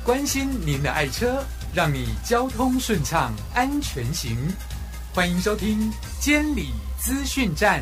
关心您的爱车，让你交通顺畅安全行。欢迎收听监理资讯站。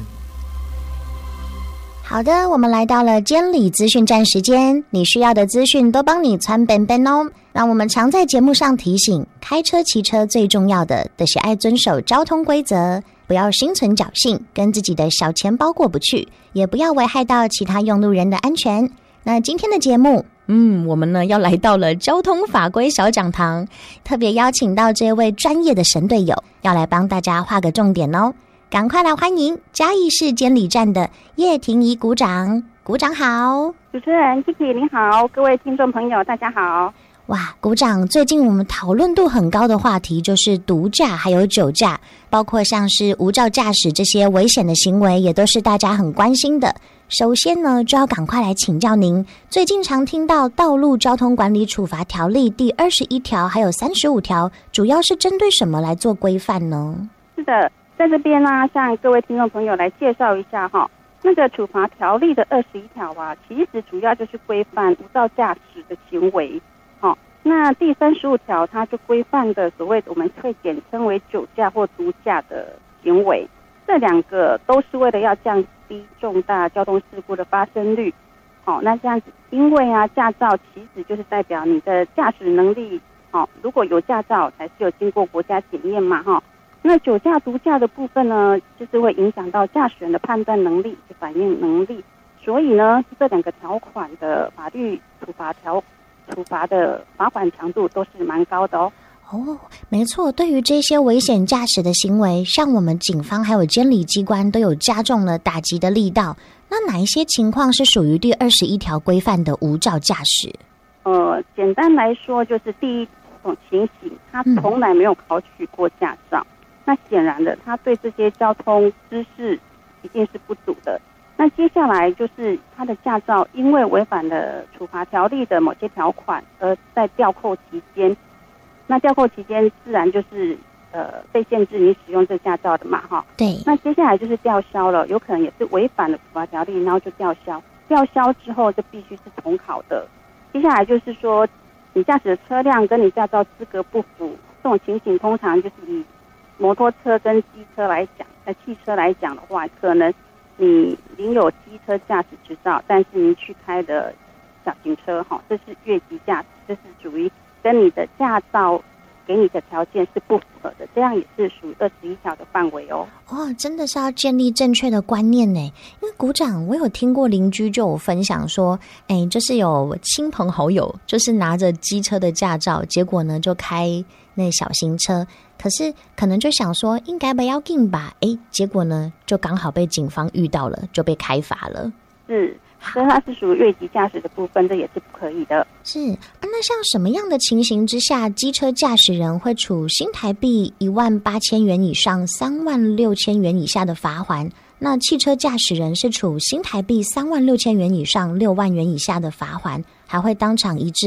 好的，我们来到了监理资讯站时间，你需要的资讯都帮你传本本哦。那我们常在节目上提醒，开车骑车最重要的是爱遵守交通规则，不要心存侥幸，跟自己的小钱包过不去，也不要危害到其他用路人的安全。那今天的节目我们呢要来到了交通法规小讲堂，特别邀请到这位专业的神队友，要来帮大家画个重点哦。赶快来欢迎嘉义市监理站的叶婷怡股长。股长好。 主持人 Kiki 您好，各位听众朋友大家好。 哇，股长，最近我们讨论度很高的话题就是毒驾还有酒驾，包括像是无照驾驶这些危险的行为，也都是大家很关心的。首先呢，就要赶快来请教您，最近常听到《道路交通管理处罚条例》第21条还有35条，主要是针对什么来做规范呢？ 是的，在这边呢，向各位听众朋友来介绍一下哈，那个处罚条例的21条啊，其实主要就是规范无照驾驶的行为。那第35条它就规范的所谓的我们会简称为酒驾或毒驾的行为，这两个都是为了要降低重大交通事故的发生率。那这样子，因为驾照其实就是代表你的驾驶能力，如果有驾照才是有经过国家检验嘛，那酒驾毒驾的部分呢，就是会影响到驾驶人的判断能力、反应能力，所以呢，这两个条款的法律处罚的罚款强度都是蛮高的哦。 没错，对于这些危险驾驶的行为，像我们警方还有监理机关都有加重了打击的力道。那哪一些情况是属于第21条规范的无照驾驶？ 简单来说，就是第一种情形，他从来没有考取过驾照，那显然的，他对这些交通知识一定是不足的。那接下来就是他的驾照因为违反了处罚条例的某些条款，而在吊扣期间，那吊扣期间自然就是被限制你使用这驾照的嘛， 对。 那接下来就是吊销了，有可能也是违反了处罚条例，然后就吊销。吊销之后就必须是重考的。接下来就是说，你驾驶的车辆跟你驾照资格不符，这种情形通常就是以摩托车跟机车来讲，汽车来讲的话，可能你领有机车驾驶执照，但是你去开的小型车，这是越级驾驶，这是属于跟你的驾照给你的条件是不符合的，这样也是属于21条的范围哦。 真的是要建立正确的观念呢。因为股长，我有听过邻居就有分享说，就是有亲朋好友就是拿着机车的驾照，结果呢就开那小型车，可是可能就想说应该不要紧吧，结果呢就刚好被警方遇到了，就被开罚了。 所以它是属于越级驾驶的部分，这也是不可以的。 那像什么样的情形之下，机车驾驶人会处新台币18000元以上36000元以下的罚锾？那汽车驾驶人是处新台币36000元以上6万元以下的罚锾，还会当场移至